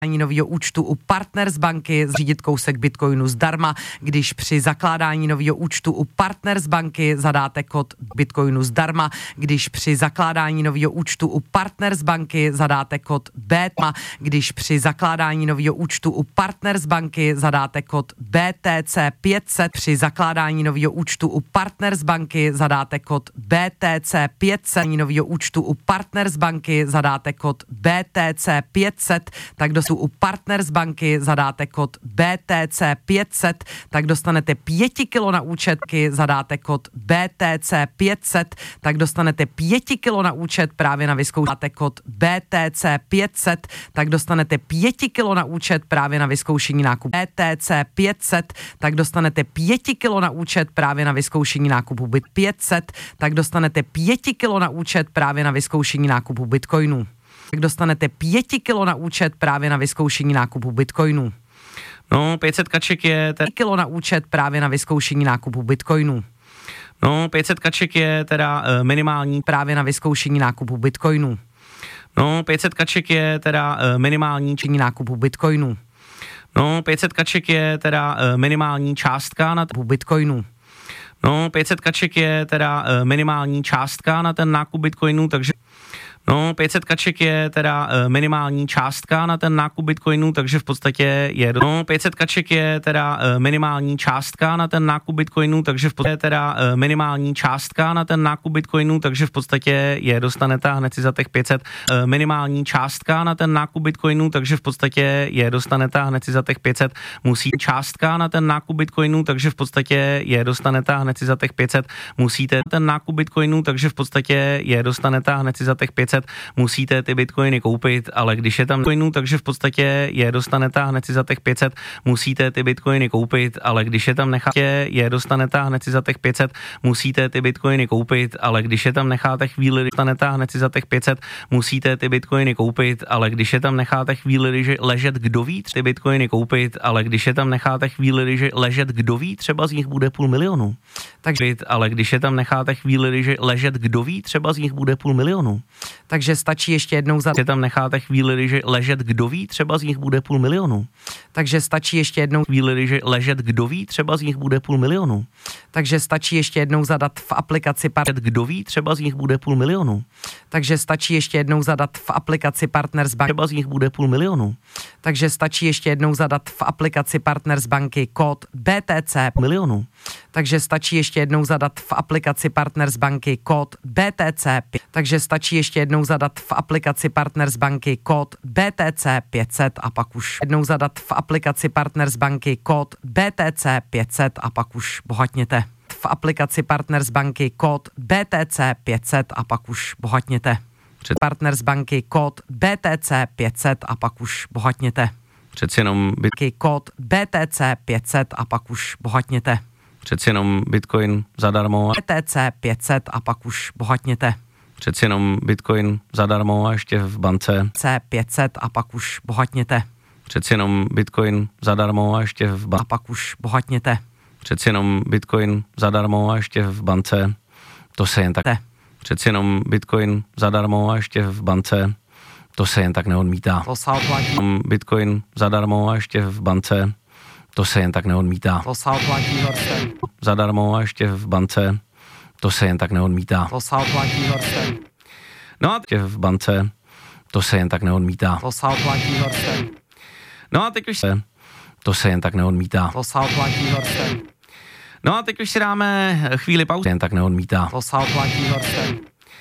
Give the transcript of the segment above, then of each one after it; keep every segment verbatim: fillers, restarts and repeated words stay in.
nového účtu u Partners banky zřídit kousek bitcoinu zdarma, když při zakládání nového účtu u Partners banky zadáte kód bitcoinu zdarma, když při zakládání nového účtu u Partners banky zadáte kód B T M, když při zakládání nového účtu u Partners banky zadáte kód B T C pět set, při zakládání nového účtu u Partners banky zadáte kód B T C pět set, nového účtu u Partners banky zadáte kód B T C pět set, tak do u Partners banky zadáte kód B T C pět set, tak dostanete pět kilo na účet, zadáte kód B T C pět set, tak dostanete pět kilo na účet právě na vyzkoušení kód B T C pět set, tak dostanete pět kilo na účet právě na vyzkoušení nákupu B T C pět set, tak dostanete pět kilo na účet právě na vyzkoušení nákupu byt pět set, tak dostanete pět kilo na účet právě na vyzkoušení nákupu bitcoinu. Tak dostanete pět kilo na účet právě na vyzkoušení nákupu bitcoinu. No, pět set kaček je... Te... kilo na účet právě na vyzkoušení nákupu bitcoinu. No, pět set kaček je teda uh, minimální... právě na vyzkoušení nákupu bitcoinu. No, pět set kaček je teda uh, minimální... činí nákupu bitcoinu. No, pět set kaček je teda uh, minimální částka na... t- bitcoinu. No, pět set kaček je teda uh, minimální částka na ten nákup bitcoinu, takže... No, pět set kaček je teda uh, minimální částka na ten nákup bitcoinu, takže v podstatě je... No, pět set kaček je teda uh, minimální částka na ten nákup bitcoinu, takže v podstatě teda uh, minimální částka na ten nákup bitcoinu, takže v podstatě je dostanete a hned si za těch pět set uh, minimální částka na ten nákup bitcoinu, takže v podstatě je dostanete a hned si za těch pět set musí částka na ten nákup bitcoinu, takže v podstatě je dostanete a hned si za těch pět set musíte ten nákup bitcoinu, takže v podstatě je dostanete a hned si za těch pět set musíte ty bitcoiny koupit, ale když je tam bitcoinu, takže v podstatě je dostanete a hned si za těch pět set musíte ty bitcoiny koupit, ale když je tam necháte, je dostanete a hned si za těch pět set musíte ty bitcoiny koupit, ale když je tam necháte chvíli, dostanete a hned si za těch pět set musíte ty bitcoiny koupit, ale když je tam necháte chvíli ležet, kdo ví, ty bitcoiny koupit, ale když je tam necháte chvíli ležet, kdo ví, třeba z nich bude půl milionu. Takže, ale když je tam necháte chvíli ležet, kdo ví, třeba z nich bude půl milionu. Takže stačí ještě jednou za... Je tam necháte chvíli ležet, kdo ví, třeba z nich bude půl milionu. Takže stačí ještě jednou... Chvíli ležet, kdo ví, třeba z nich bude půl milionu. Takže stačí ještě jednou zadat v aplikaci... Par... Kdo ví, třeba z nich bude půl milionu. Takže stačí ještě jednou zadat v aplikaci Partners banky... Třeba z nich bude půl milionu. Takže stačí ještě jednou zadat v aplikaci Partners banky kód B T C... milionu. Takže stačí ještě jednou zadat v aplikaci Partners banky kód B T C... Takže stačí ještě jednou zadat v aplikaci Partners banky kód B T C pět set a pak už jednou zadat v aplikaci Partners banky kód B T C pět set a pak už bohatněte. V aplikaci Partners banky kód B T C pět set a pak už bohatněte. Před Partners banky kód B T C pět set a pak už bohatněte. Přeci jenom bit... kód B T C pět set a pak už bohatněte. Přeci jenom Bitcoin zadarmo. B T C pět set a pak už bohatněte. Přeci jenom Bitcoin zadarmo a ještě v bance. C pět set a pak už bohatněte. Přeci jenom Bitcoin zadarmo a ještě v bance. A pak už bohatněte. Přeci jenom Bitcoin zadarmo a ještě v bance. To se jen tak... Te. Přeci jenom Bitcoin zadarmo a ještě v bance. To se jen tak neodmítá. To se oplatí. Bitcoin zadarmo a ještě v bance. To se jen tak neodmítá. To se oplatí, Horsten. Zadarmo a ještě v bance. To se jen tak neodmítá. To se oplatí, Horsten. No a teď v bance. To se jen tak neodmítá. To se oplatí, Horsten. No a teď už se. To se jen tak neodmítá. To se oplatí, Horsten. No a teď už si dáme chvíli pauzu. Jen tak neodmítá. To se oplatí, Horsten.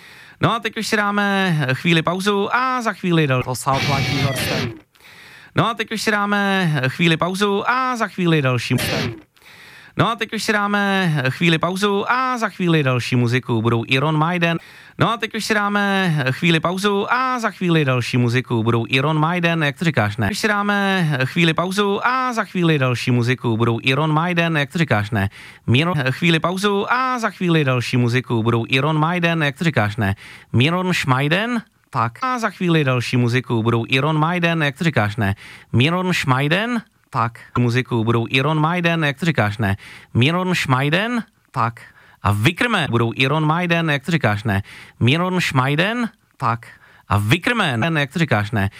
No a teď už si dáme chvíli pauzu a za chvíli dal. To se oplatí, Horsten. No a teď už si dáme chvíli pauzu a za chvíli další. No a teď už si dáme chvíli pauzu a za chvíli další muziku. Budou Iron Maiden. No a teď už si dáme chvíli pauzu a za chvíli další muziku. Budou Iron Maiden, jak to říkáš, ne? Už si dáme chvíli pauzu a za chvíli další muziku. Budou Iron Maiden, jak to říkáš, ne? Miron, chvíli pauzu a za chvíli další muziku. Budou Iron Maiden, jak to říkáš, ne? Miron Schmeiden. Tak. A za chvíli další muziku. Budou Iron Maiden, jak to říkáš, ne? Miron Schmeiden. Tak. Muziku budou Iron Maiden, jak to říkáš, ne? Miron Schmeiden. Tak. A vykrme budou Iron Maiden, jak to říkáš, ne? Miron Schmeiden. Tak. A vykrmen, jak to říkáš, ne?